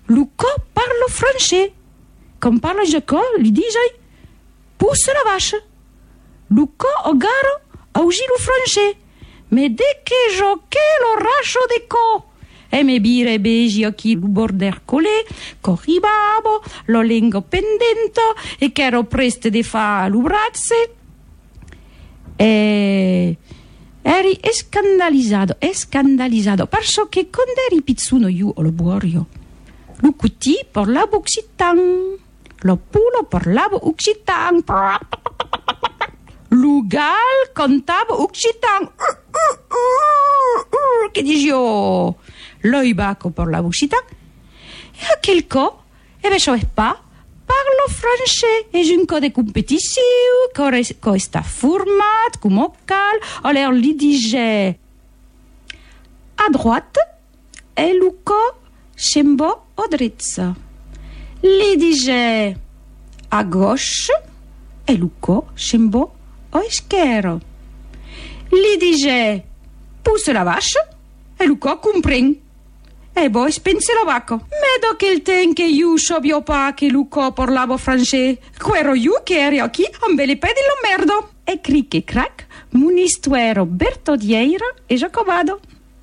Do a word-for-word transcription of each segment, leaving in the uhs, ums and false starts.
Luco parle français. Comme parle Jaco, lui dis-je, pousse la vache. Luco ogaro, augi lo français. Mais dès que gioche lo rascio de co. E me bire beji occhi lo border colé, corribabo, lo lengo pendento, e che ero preste di fa lo brazze. E eri scandalizzato, e scandalizzato, perché quando eri pizzuno io o lo buorio, lo cuti parlavo occitan, lo pulo parlavo occitan, lo gal cantavo occitan, che dicevo, lo ibaco parlavo occitan, e a quel co, e ve so pas, parlo français, et j'ai une code de compétition, quand est format, comme au cal, alors lui disait, à droite, et Luco, Chembo, Odrizza. Lui disait, à gauche, et Luco, Chembo, Oischero. Lui disait, pousse la vache, e Luco comprend. E poi spense la vacca. Ma da quel tempo che io sapevo pas che Luco parlava francese, ero io che ero qui a belle pedi lo merdo. E cric e crac, mon histoire bertaudière et Jacobado.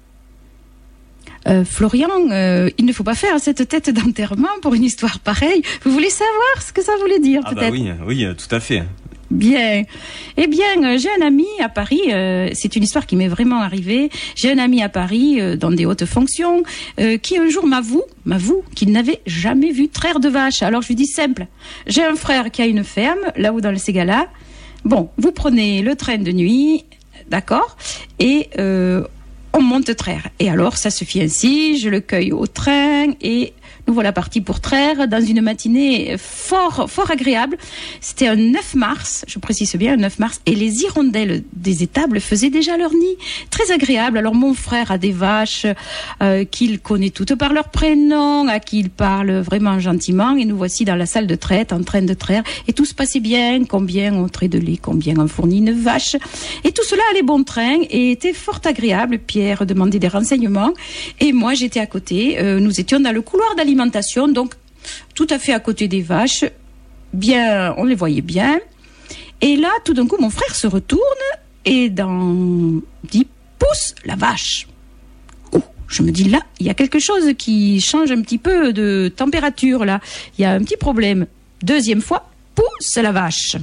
Euh, Florian, euh, il ne faut pas faire cette tête d'enterrement pour une histoire pareille. Vous voulez savoir ce que ça voulait dire, ah peut-être? Bah oui, oui, tout à fait. Bien. Eh bien, j'ai un ami à Paris, euh, c'est une histoire qui m'est vraiment arrivée. J'ai un ami à Paris, euh, dans des hautes fonctions, euh, qui un jour m'avoue, m'avoue qu'il n'avait jamais vu traire de vache. Alors je lui dis simple, j'ai un frère qui a une ferme, là-haut dans le Ségala. Bon, vous prenez le train de nuit, d'accord, et euh, on monte traire. Et alors, ça se fit ainsi, je le cueille au train et nous voilà partis pour traire dans une matinée fort, fort agréable. C'était un neuf mars, je précise bien, un neuf mars, et les hirondelles des étables faisaient déjà leur nid. Très agréable. Alors mon frère a des vaches euh, qu'il connaît toutes par leur prénom, à qui il parle vraiment gentiment, et nous voici dans la salle de traite en train de traire, et tout se passait bien, combien on trait de lait, combien on fournit une vache, et tout cela allait bon train et était fort agréable. Pierre demandait des renseignements, et moi j'étais à côté, euh, nous étions dans le couloir d'alimentation, donc tout à fait à côté des vaches, bien, on les voyait bien. Et là, tout d'un coup, mon frère se retourne et dans, dit, pousse la vache. Oh, je me dis là, il y a quelque chose qui change un petit peu de température là. Il y a un petit problème. Deuxième fois, pousse la vache.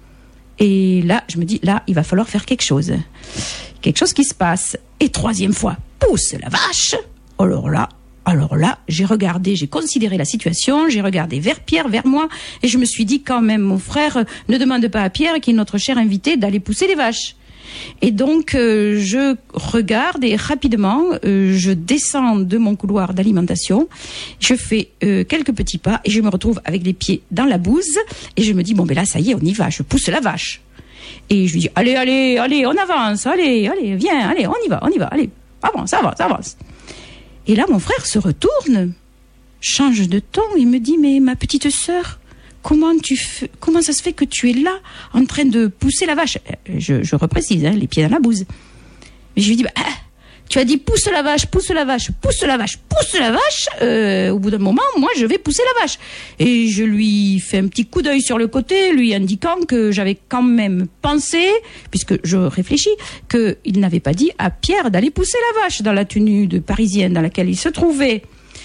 Et là, je me dis là, il va falloir faire quelque chose. Quelque chose qui se passe. Et troisième fois, pousse la vache. Alors là, Alors là, j'ai regardé, j'ai considéré la situation, j'ai regardé vers Pierre, vers moi, et je me suis dit quand même, mon frère, ne demande pas à Pierre, qui est notre cher invité, d'aller pousser les vaches. Et donc, euh, je regarde et rapidement, euh, je descends de mon couloir d'alimentation, je fais euh, quelques petits pas et je me retrouve avec les pieds dans la bouse, et je me dis, bon ben là, ça y est, on y va, je pousse la vache. Et je lui dis, allez, allez, allez, on avance, allez, allez, viens, allez, on y va, on y va, allez, avance, avance, avance. Et là, mon frère se retourne, change de ton et me dit, mais ma petite sœur, comment tu fais, comment ça se fait que tu es là, en train de pousser la vache? Je, je reprécise, hein, les pieds dans la bouse. Mais je lui dis, bah, ah, tu as dit pousse la vache, pousse la vache, pousse la vache, pousse la vache. Euh, au bout d'un moment, moi, je vais pousser la vache. Et je lui fais un petit coup d'œil sur le côté, lui indiquant que j'avais quand même pensé, puisque je réfléchis, qu'il n'avait pas dit à Pierre d'aller pousser la vache dans la tenue de parisienne dans laquelle il se trouvait.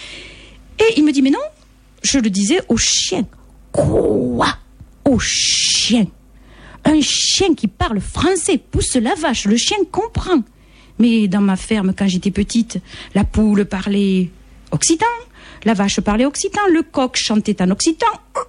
Et il me dit, mais non, je le disais au chien. Quoi? Au chien. Un chien qui parle français pousse la vache, le chien comprend. Mais dans ma ferme, quand j'étais petite, la poule parlait occitan, la vache parlait occitan, le coq chantait en occitan.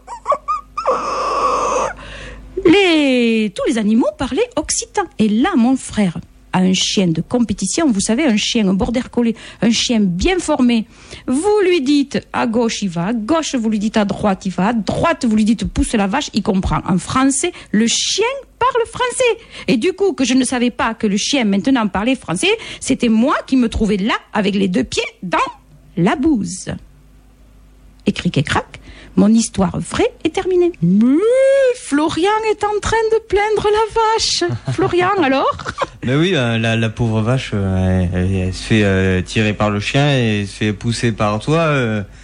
Les... Tous les animaux parlaient occitan. Et là, mon frère a un chien de compétition, vous savez, un chien, un border collie, un chien bien formé. Vous lui dites à gauche, il va à gauche, vous lui dites à droite, il va à droite, vous lui dites pousse la vache, il comprend. En français, le chien parle français. Et du coup, que je ne savais pas que le chien maintenant parlait français, c'était moi qui me trouvais là, avec les deux pieds dans la bouse. Et cric et crac, mon histoire vraie est terminée. Mais Florian est en train de plaindre la vache. Florian, alors? Mais oui, euh, la, la pauvre vache, euh, elle, elle, elle se fait euh, tirer par le chien et elle se fait pousser par toi. Euh,